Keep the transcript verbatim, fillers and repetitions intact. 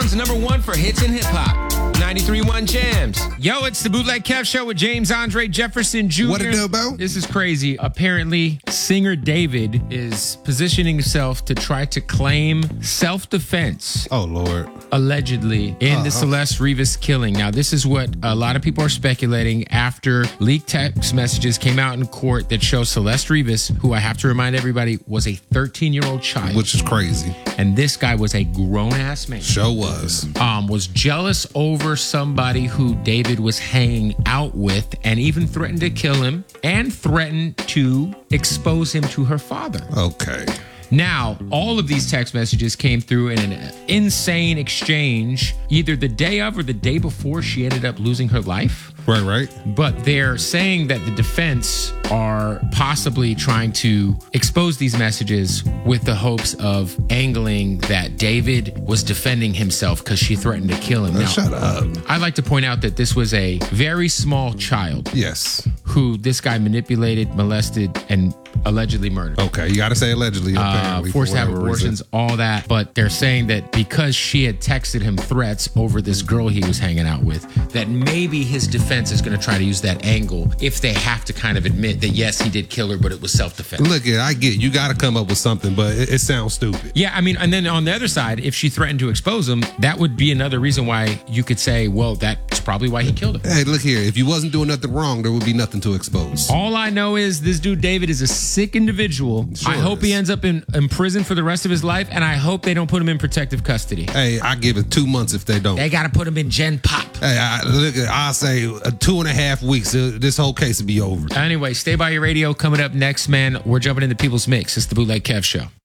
Jams, number one for hits and hip hop. ninety-three point one Jams. Yo, it's the Bootleg Kev Show with James Andre Jefferson Junior What it do, Bo? This is crazy. Apparently, singer David is positioning himself to try to claim self-defense. Oh, Lord. Allegedly in uh-huh. the Celeste Rivas killing. Now, this is what a lot of people are speculating after leaked text messages came out in court that show Celeste Rivas, who I have to remind everybody was a thirteen-year-old child. Which is crazy. And this guy was a grown-ass man. Sure was. Um, was jealous over somebody who David was hanging out with and even threatened to kill him and threatened to expose him to her father. Okay. Now, all of these text messages came through in an insane exchange, either the day of or the day before she ended up losing her life. Right, right. But they're saying that the defense are possibly trying to expose these messages with the hopes of angling that David was defending himself because she threatened to kill him. Now, now, shut up. I'd like to point out that this was a very small child. Yes. Who this guy manipulated, molested, and allegedly murdered. Okay, you got to say allegedly. Uh, forced to have abortions, reason. all that. But they're saying that because she had texted him threats over this girl he was hanging out with, that maybe his defense is going to try to use that angle if they have to kind of admit that, yes, he did kill her, but it was self-defense. Look, I get it. You got to come up with something, but it, it sounds stupid. Yeah, I mean, and then on the other side, if she threatened to expose him, that would be another reason why you could say, well, that's probably why he killed her. Hey, look here. If you wasn't doing nothing wrong, there would be nothing to expose. All I know is this dude, David, is a sick individual. Sure I hope is. he ends up in, in prison for the rest of his life, and I hope they don't put him in protective custody. Hey, I give it two months if they don't. They got to put him in Gen Pop. Hey, I, look, I say uh, two and a half weeks. Uh, this whole case will be over. Anyway, stay by your radio. Coming up next, man, we're jumping into People's Mix. It's the Bootleg Kev Show.